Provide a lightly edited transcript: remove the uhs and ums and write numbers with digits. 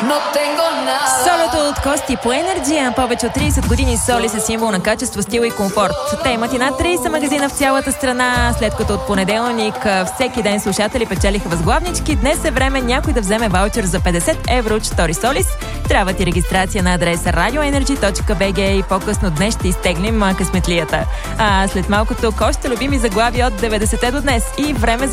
Солото от Кости по Енерджи, повече от 30 години соли са символ на качество, стил и комфорт. Те имат и над 30 магазина в цялата страна, след като от понеделник всеки ден слушатели печелиха възглавнички. Днес е време някой да вземе ваучер за 50 евро от Штори Солис. Трябва ти регистрация на адреса radioenergy.bg и по-късно днес ще изтеглим късметлията. След малкото Коща любими заглави от 90-те до днес и време